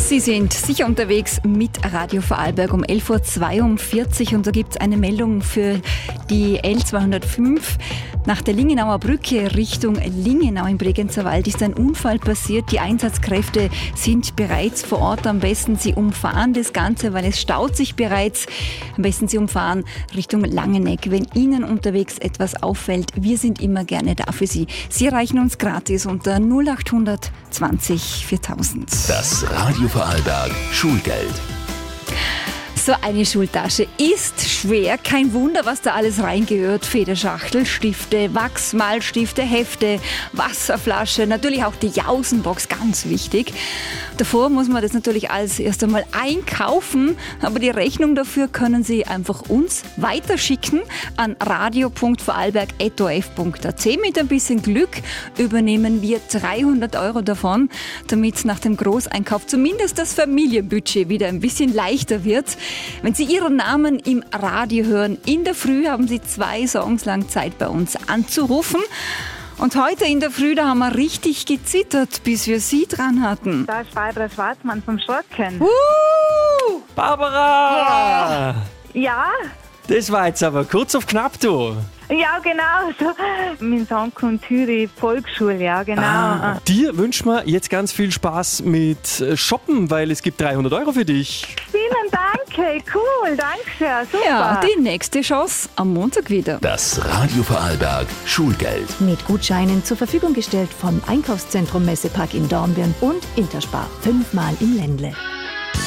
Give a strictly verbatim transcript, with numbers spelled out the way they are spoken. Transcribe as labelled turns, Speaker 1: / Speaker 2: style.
Speaker 1: Sie sind sicher unterwegs mit Radio Vorarlberg um elf Uhr zweiundvierzig und da gibt es eine Meldung für die L zweihundertfünf. Nach der Lingenauer Brücke Richtung Lingenau im Bregenzer Wald ist ein Unfall passiert. Die Einsatzkräfte sind bereits vor Ort. Am besten Sie umfahren das Ganze, weil es staut sich bereits. Am besten Sie umfahren Richtung Langeneck, wenn Ihnen unterwegs etwas auffällt. Wir sind immer gerne da für Sie. Sie erreichen uns gratis unter null achthundert zwanzig viertausend.
Speaker 2: Das Radio Vorarlberg Schulgeld.
Speaker 1: So eine Schultasche ist schwer. Kein Wunder, was da alles reingehört. Federschachtel, Stifte, Wachsmalstifte, Hefte, Wasserflasche, natürlich auch die Jausenbox, ganz wichtig. Davor muss man das natürlich alles erst einmal einkaufen, aber die Rechnung dafür können Sie einfach uns weiterschicken an radio punkt vorarlberg at o r f punkt a t. Mit ein bisschen Glück übernehmen wir dreihundert Euro davon, damit nach dem Großeinkauf zumindest das Familienbudget wieder ein bisschen leichter wird. Wenn Sie Ihren Namen im Radio hören, in der Früh haben Sie zwei Songs lang Zeit, bei uns anzurufen. Und heute in der Früh, da haben wir richtig gezittert, bis wir Sie dran hatten.
Speaker 3: Da ist Barbara Schwarzmann vom Schrocken.
Speaker 1: Uh!
Speaker 4: Barbara!
Speaker 3: Ja,
Speaker 4: Das war jetzt aber kurz auf knapp, du.
Speaker 3: ja, genau. So. Mein Sohn kommt Thüri Volksschule, ja, genau.
Speaker 4: Ah, dir wünschen wir jetzt ganz viel Spaß mit äh, Shoppen, weil es gibt dreihundert Euro für dich.
Speaker 3: Vielen Dank, hey, cool, danke sehr, super.
Speaker 1: Ja, die nächste Chance am Montag wieder.
Speaker 2: Das Radio Vorarlberg Schulgeld.
Speaker 5: Mit Gutscheinen zur Verfügung gestellt vom Einkaufszentrum Messepark in Dornbirn und Interspar. Fünfmal im Ländle.